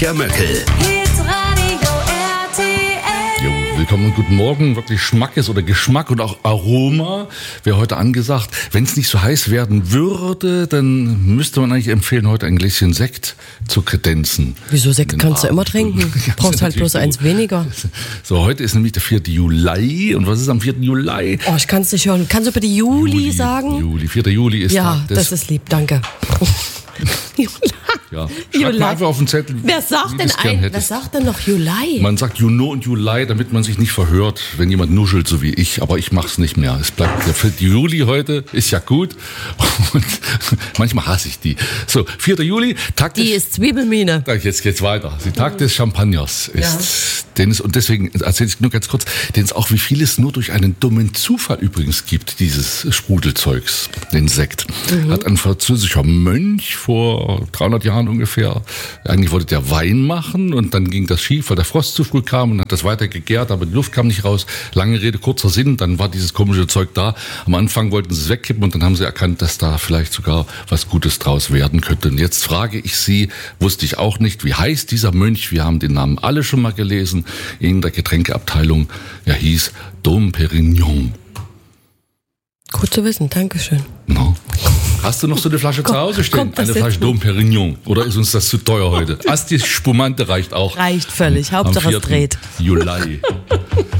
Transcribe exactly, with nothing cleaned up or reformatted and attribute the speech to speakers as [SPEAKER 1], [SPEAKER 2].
[SPEAKER 1] Der Möckel.
[SPEAKER 2] Hitradio R T L.
[SPEAKER 3] Jo, willkommen und guten Morgen. Wirklich Schmackes oder Geschmack und auch Aroma wäre heute angesagt. Wenn es nicht so heiß werden würde, dann müsste man eigentlich empfehlen, heute ein Gläschen Sekt zu kredenzen.
[SPEAKER 4] Wieso Sekt kannst du immer trinken?
[SPEAKER 3] Ja,
[SPEAKER 4] Brauchst halt bloß eins weniger.
[SPEAKER 3] So, heute ist nämlich der vierte Juli. Und was ist am vierten Juli?
[SPEAKER 4] Oh, ich kann es nicht hören. Kannst du bitte Juli,
[SPEAKER 3] Juli
[SPEAKER 4] sagen?
[SPEAKER 3] Juli, vierter Juli ist
[SPEAKER 4] Ja,
[SPEAKER 3] Tag des,
[SPEAKER 4] das ist lieb, danke.
[SPEAKER 3] ja. Schreibt mal einfach auf den Zettel.
[SPEAKER 4] Wer sagt
[SPEAKER 3] wie
[SPEAKER 4] denn
[SPEAKER 3] du's gern
[SPEAKER 4] ein, wer
[SPEAKER 3] hättest.
[SPEAKER 4] sagt denn noch Juli?
[SPEAKER 3] Man sagt Juno und Juli, damit man sich nicht verhört, wenn jemand nuschelt, so wie ich. Aber ich mach's nicht mehr. Es bleibt der vierte Juli heute, ist ja gut. Und manchmal hasse ich die. So, vierter Juli, Tag des...
[SPEAKER 4] Die ist Zwiebelmine.
[SPEAKER 3] Jetzt geht's weiter. Der Tag des Champagners ist, ja. den es, und deswegen erzähle ich nur ganz kurz, den es auch wie vieles nur durch einen dummen Zufall übrigens gibt, dieses Sprudelzeugs, den Sekt. Mhm. Hat ein französischer Mönch vor dreihundert Jahren ungefähr, eigentlich wollte der Wein machen und dann ging das schief, weil der Frost zu früh kam und hat das weiter gegärt, aber die Luft kam nicht raus. Lange Rede, kurzer Sinn, dann war dieses komische Zeug da. Am Anfang wollten sie es wegkippen und dann haben sie erkannt, dass da vielleicht sogar was Gutes draus werden könnte. Und jetzt frage ich Sie, wusste ich auch nicht, wie heißt dieser Mönch? Wir haben den Namen alle schon mal gelesen. In der Getränkeabteilung, er hieß Dom Perignon.
[SPEAKER 4] Gut zu wissen, Dankeschön.
[SPEAKER 3] No. Hast du noch so eine Flasche
[SPEAKER 4] Komm,
[SPEAKER 3] zu Hause stehen?
[SPEAKER 4] kommt das
[SPEAKER 3] Eine
[SPEAKER 4] jetzt
[SPEAKER 3] Flasche
[SPEAKER 4] noch?
[SPEAKER 3] Dom Perignon. Oder ist uns das zu teuer heute? Asti Spumante reicht auch.
[SPEAKER 4] Reicht völlig.
[SPEAKER 3] Am
[SPEAKER 4] Hauptsache es
[SPEAKER 3] vierten
[SPEAKER 4] dreht.
[SPEAKER 3] Juli.